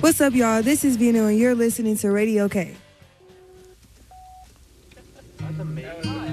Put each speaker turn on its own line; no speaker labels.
What's up, y'all? This is Vino, and you're listening to Radio K.
That's amazing.